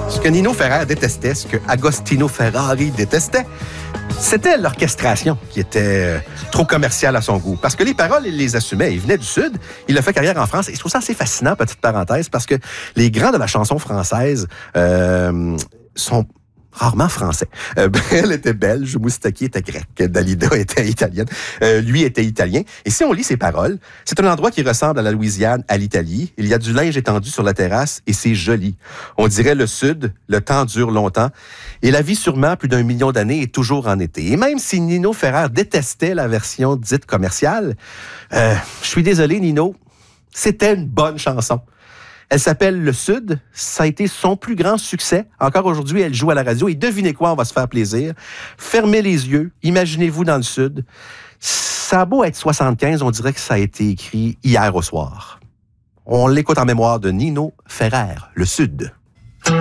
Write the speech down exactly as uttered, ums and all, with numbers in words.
Ce que Nino Ferrer détestait, ce que Agostino Ferrari détestait, c'était l'orchestration qui était trop commerciale à son goût. Parce que les paroles, il les assumait. Il venait du Sud, il a fait carrière en France. Et je trouve ça assez fascinant, petite parenthèse, parce que les grands de la chanson française euh, sont rarement français. Euh, Brel était belge, Moustaki était grec, Dalida était italienne, euh, lui était italien. Et si on lit ses paroles, c'est un endroit qui ressemble à la Louisiane, à l'Italie. Il y a du linge étendu sur la terrasse et c'est joli. On dirait le Sud, le temps dure longtemps. Et la vie, sûrement, plus d'un million d'années, est toujours en été. Et même si Nino Ferrer détestait la version dite commerciale, euh, je suis désolé, Nino, c'était une bonne chanson. Elle s'appelle Le Sud. Ça a été son plus grand succès. Encore aujourd'hui, elle joue à la radio. Et devinez quoi, on va se faire plaisir. Fermez les yeux. Imaginez-vous dans le Sud. Ça a beau être soixante-quinze, on dirait que ça a été écrit hier au soir. On l'écoute en mémoire de Nino Ferrer, Le Sud.